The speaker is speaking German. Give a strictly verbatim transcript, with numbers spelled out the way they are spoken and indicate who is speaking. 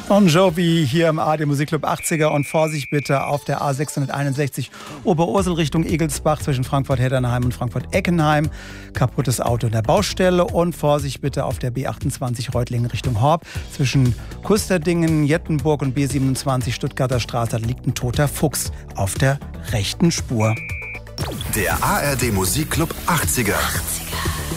Speaker 1: Bon Jovi hier im A R D Musikclub achtziger und Vorsicht bitte auf der A sechshunderteinundsechzig Oberursel Richtung Egelsbach zwischen Frankfurt-Heddernheim und Frankfurt-Eckenheim. Kaputtes Auto in der Baustelle und Vorsicht bitte auf der B achtundzwanzig Reutlingen Richtung Horb zwischen Kusterdingen, Jettenburg und B siebenundzwanzig Stuttgarter Straße. Da liegt ein toter Fuchs auf der rechten Spur.
Speaker 2: Der A R D Musikclub achtziger.